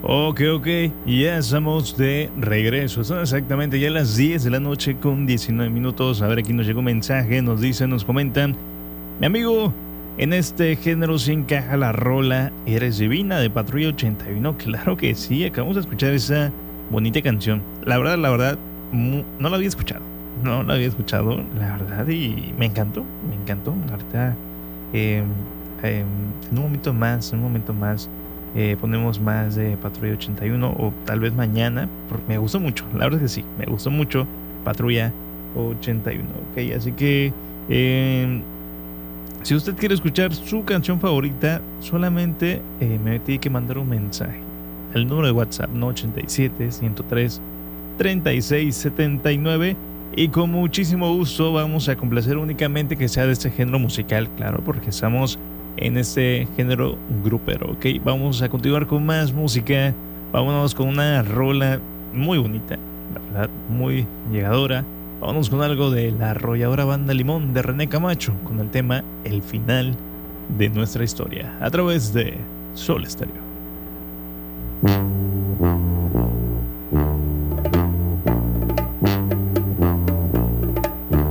Ok, ya estamos de regreso. Son exactamente ya las 10 de la noche con 19 minutos. A ver, aquí nos llegó un mensaje, nos dicen, nos comentan. Mi amigo, en este género se encaja la rola Eres Divina de Patrulla 81. Claro que sí, acabamos de escuchar esa bonita canción. La verdad, no la había escuchado. No la había escuchado, la verdad, y me encantó, me encantó. Ahorita, eh, en un momento más ponemos más de Patrulla 81 o tal vez mañana, porque me gustó mucho, la verdad es que sí, me gustó mucho Patrulla 81, ok, así que si usted quiere escuchar su canción favorita, solamente me tiene que mandar un mensaje al número de WhatsApp, no 87 103 36 79, y con muchísimo gusto vamos a complacer únicamente que sea de este género musical, claro, porque estamos en este género grupero, ok. Vamos a continuar con más música. Vámonos con una rola muy bonita, la verdad, muy llegadora. Vámonos con algo de la arrolladora Banda Limón de René Camacho, con el tema El final de nuestra historia, a través de Sol Estéreo.